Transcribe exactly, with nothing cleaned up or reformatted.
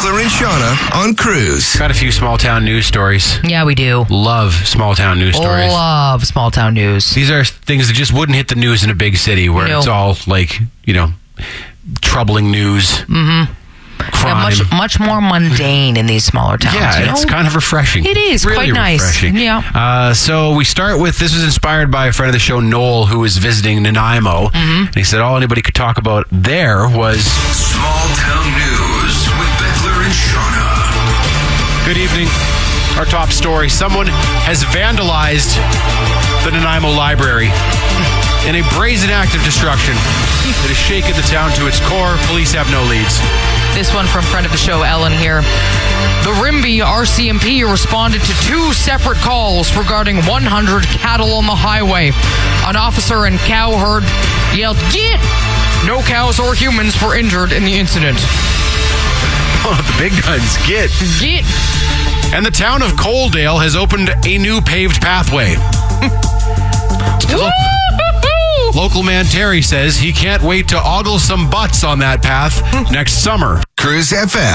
Beckler and Shauna on Cruise. Got a few small town news stories. Yeah, we do. Love small town news stories. Love small town news. These are things that just wouldn't hit the news in a big city where No. it's all like, you know, troubling news. Mm-hmm. Crime. Yeah, much much more mundane in these smaller towns. Yeah, you know? it's kind of refreshing. It is really quite nice. Refreshing. Yeah. Uh, so we start with, this was inspired by a friend of the show, Noel, who was visiting Nanaimo. Mm-hmm. And he said all anybody could talk about there was Small Town News with Beckler and Shauna. Good evening. Our top story. Someone has vandalized the Nanaimo Library in a brazen act of destruction that has shaken the town to its core. Police have no leads. This one from friend of the show, Ellen here. The Rimbey R C M P responded to two separate calls regarding one hundred cattle on the highway. An officer and cow herd yelled, "Get!" No cows or humans were injured in the incident. Oh, the big guns, get. Get! And the town of Coaldale has opened a new paved pathway. Lo- Local man Terry says he can't wait to ogle some butts on that path next summer. Cruise F M.